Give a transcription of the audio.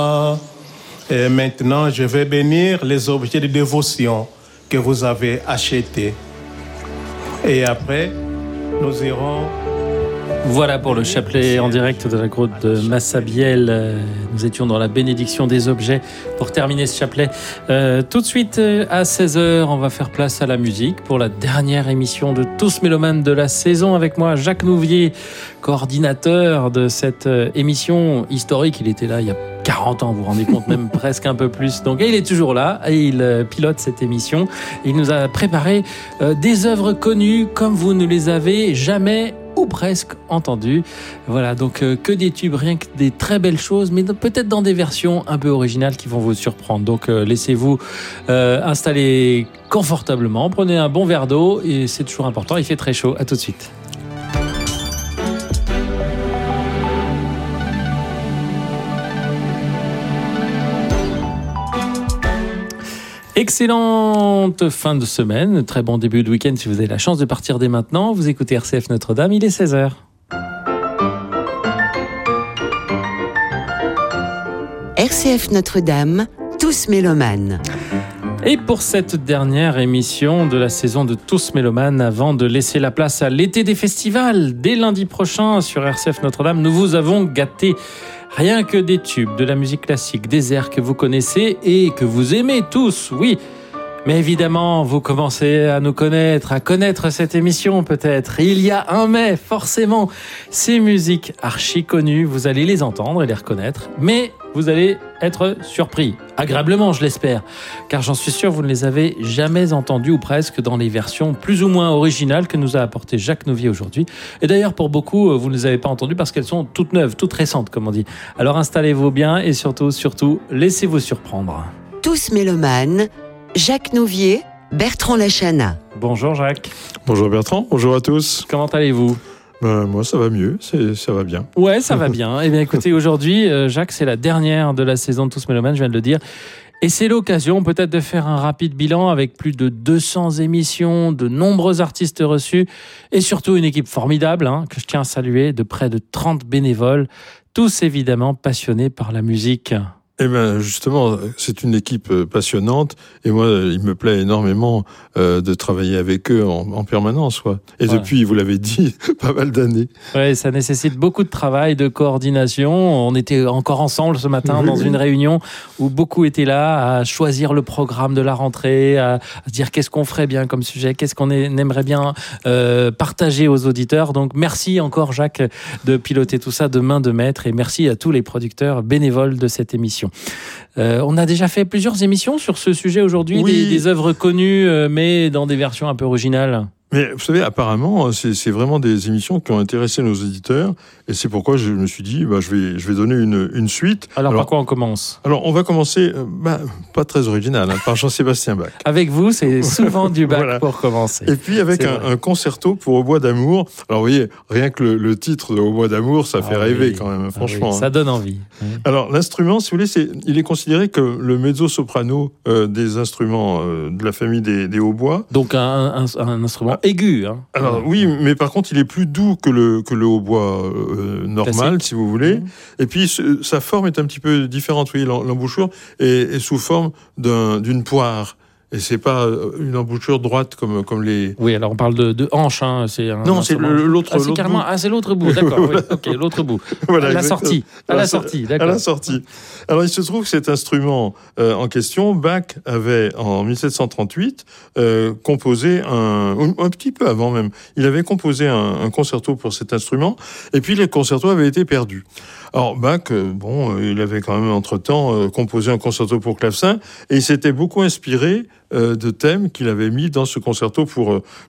Et maintenant, je vais bénir les objets de dévotion que vous avez achetés. Et après, nous irons... Voilà pour le chapelet en direct de la grotte de Massabielle. Nous étions dans la bénédiction des objets pour terminer ce chapelet. Tout de suite à 16h, on va faire place à la musique pour la dernière émission de Tous Mélomanes de la saison. Avec moi, Jacques Nouvier, coordinateur de cette émission historique. Il était là il y a 40 ans, vous vous rendez compte, même presque un peu plus. Donc, et il est toujours là et il pilote cette émission. Il nous a préparé des œuvres connues comme vous ne les avez jamais ou presque entendu. Voilà, donc que des tubes, rien que des très belles choses, mais peut-être dans des versions un peu originales qui vont vous surprendre. Donc laissez-vous installer confortablement, prenez un bon verre d'eau et c'est toujours important, il fait très chaud. À tout de suite. Excellente fin de semaine, très bon début de week-end si vous avez la chance de partir dès maintenant. Vous écoutez RCF Notre-Dame, il est 16h. RCF Notre-Dame, Tous Mélomanes. Et pour cette dernière émission de la saison de Tous Mélomanes, avant de laisser la place à l'été des festivals, dès lundi prochain sur RCF Notre-Dame, nous vous avons gâté rien que des tubes, de la musique classique, des airs que vous connaissez et que vous aimez tous, oui. Mais évidemment, vous commencez à nous connaître, à connaître cette émission peut-être. Il y a un mais, forcément, ces musiques archi connues, vous allez les entendre et les reconnaître, mais vous allez être surpris, agréablement je l'espère, car j'en suis sûr vous ne les avez jamais entendues ou presque dans les versions plus ou moins originales que nous a apporté Jacques Nouvier aujourd'hui. Et d'ailleurs pour beaucoup, vous ne les avez pas entendues parce qu'elles sont toutes neuves, toutes récentes comme on dit. Alors installez-vous bien et surtout, laissez-vous surprendre. Tous Mélomanes, Jacques Nouvier, Bertrand Lachana. Bonjour Jacques. Bonjour Bertrand, bonjour à tous. Comment allez-vous ? Moi, ça va mieux, ça va bien. Ouais, ça va bien. Eh bien, écoutez, aujourd'hui, Jacques, c'est la dernière de la saison de Tous Mélomanes, je viens de le dire. Et c'est l'occasion peut-être de faire un rapide bilan avec plus de 200 émissions, de nombreux artistes reçus et surtout une équipe formidable que je tiens à saluer, de près de 30 bénévoles, tous évidemment passionnés par la musique. Eh bien, justement, c'est une équipe passionnante et moi, il me plaît énormément de travailler avec eux en permanence. Quoi. Et depuis, vous l'avez dit, pas mal d'années. Oui, ça nécessite beaucoup de travail, de coordination. On était encore ensemble ce matin dans une réunion où beaucoup étaient là à choisir le programme de la rentrée, à dire qu'est-ce qu'on ferait bien comme sujet, qu'est-ce qu'on aimerait bien partager aux auditeurs. Donc, merci encore, Jacques, de piloter tout ça de main de maître et merci à tous les producteurs bénévoles de cette émission. On a déjà fait plusieurs émissions sur ce sujet aujourd'hui, des œuvres connues, mais dans des versions un peu originales. Mais vous savez, apparemment, c'est vraiment des émissions qui ont intéressé nos éditeurs, et c'est pourquoi je me suis dit, je vais donner une suite. Alors par quoi on commence ? Alors, on va commencer, pas très original, par Jean-Sébastien Bach. Avec vous, c'est souvent du Bach voilà. Pour commencer. Et puis avec un concerto pour Hautbois d'amour. Alors, vous voyez, rien que le titre de Hautbois d'amour, ça fait rêver quand même, franchement. Oui, ça donne envie. Oui. Alors, l'instrument, si vous voulez, il est considéré que le mezzo-soprano des instruments de la famille des hautbois. Donc un instrument aigu. Alors oui, mais par contre, il est plus doux que le hautbois normal, classique. Si vous voulez. Et puis, sa forme est un petit peu différente. Vous voyez, l'embouchure est sous forme d'une poire. Et c'est pas une embouchure droite comme les... Oui, alors on parle de hanche, c'est un... Non, c'est l'autre c'est carrément... bout. c'est l'autre bout, d'accord, Voilà. Oui, ok, l'autre bout. Voilà, à la sortie, d'accord. À la sortie. Alors, il se trouve que cet instrument en question, Bach avait, en 1738, composé un petit peu avant même, il avait composé un concerto pour cet instrument, et puis le concerto avait été perdu. Alors, Bach, il avait quand même entre-temps composé un concerto pour clavecin, et il s'était beaucoup inspiré de thèmes qu'il avait mis dans ce concerto